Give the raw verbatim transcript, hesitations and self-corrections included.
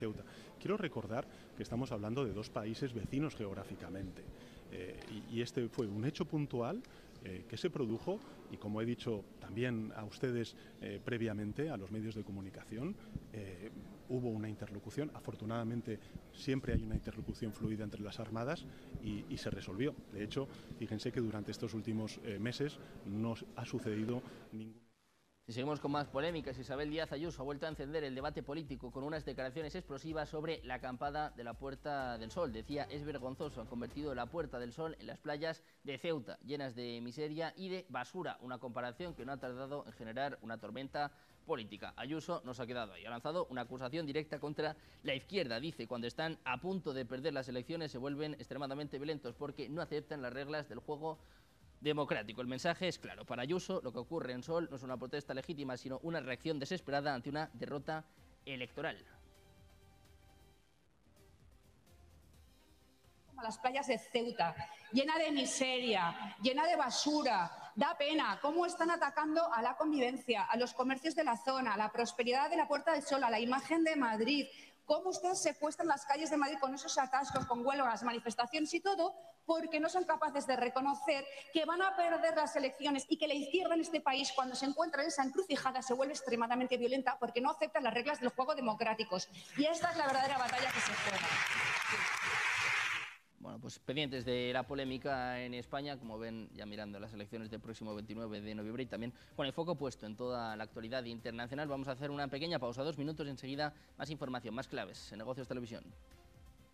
Ceuta. Quiero recordar que estamos hablando de dos países vecinos geográficamente eh, y, y este fue un hecho puntual eh, que se produjo y, como he dicho también a ustedes eh, previamente, a los medios de comunicación, eh, hubo una interlocución. Afortunadamente siempre hay una interlocución fluida entre las armadas y, y se resolvió. De hecho, fíjense que durante estos últimos eh, meses no ha sucedido ningún... Y seguimos con más polémicas. Isabel Díaz Ayuso ha vuelto a encender el debate político con unas declaraciones explosivas sobre la acampada de la Puerta del Sol. Decía, es vergonzoso, han convertido la Puerta del Sol en las playas de Ceuta, llenas de miseria y de basura. Una comparación que no ha tardado en generar una tormenta política. Ayuso no se ha quedado ahí. Ha lanzado una acusación directa contra la izquierda. Dice, cuando están a punto de perder las elecciones se vuelven extremadamente violentos porque no aceptan las reglas del juego democrático. El mensaje es claro. Para Ayuso, lo que ocurre en Sol no es una protesta legítima, sino una reacción desesperada ante una derrota electoral. A las playas de Ceuta, llena de miseria, llena de basura. Da pena cómo están atacando a la convivencia, a los comercios de la zona, a la prosperidad de la Puerta del Sol, a la imagen de Madrid. Cómo ustedes secuestran las calles de Madrid con esos atascos, con huelgas, manifestaciones y todo, porque no son capaces de reconocer que van a perder las elecciones y que la izquierda en este país, cuando se encuentra en esa encrucijada, se vuelve extremadamente violenta porque no acepta las reglas del juego democráticos. Y esta es la verdadera batalla que se juega. Bueno, pues pendientes de la polémica en España, como ven, ya mirando las elecciones del próximo veintinueve de noviembre y también con el foco puesto en toda la actualidad internacional. Vamos a hacer una pequeña pausa, dos minutos, y enseguida más información, más claves en Negocios Televisión.